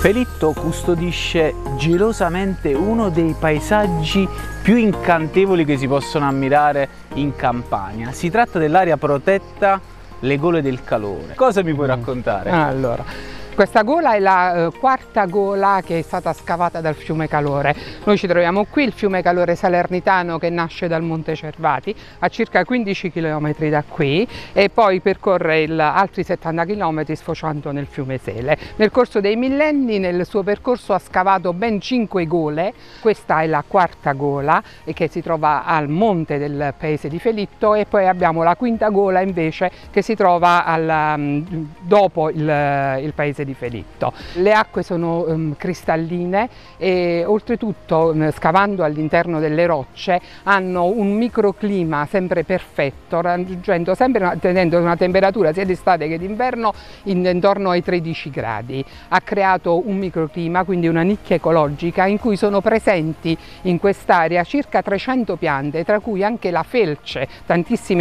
Felitto custodisce gelosamente uno dei paesaggi più incantevoli che si possono ammirare in Campania. Si tratta dell'area protetta Le Gole del Calore. Cosa mi puoi raccontare? Allora, questa gola è la quarta gola che è stata scavata dal fiume Calore. Noi ci troviamo qui, il fiume Calore Salernitano, che nasce dal Monte Cervati a circa 15 km da qui e poi percorre altri 70 km sfociando nel fiume Sele. Nel corso dei millenni nel suo percorso ha scavato ben 5 gole. Questa è la quarta gola che si trova al monte del paese di Felitto, e poi abbiamo la quinta gola invece che si trova dopo il paese di Felitto. Le acque sono cristalline e oltretutto, scavando all'interno delle rocce, hanno un microclima sempre perfetto, raggiungendo sempre, tenendo una temperatura sia d'estate che d'inverno intorno ai 13 gradi. Ha creato un microclima, quindi una nicchia ecologica in cui sono presenti in quest'area circa 300 piante, tra cui anche la felce, tantissime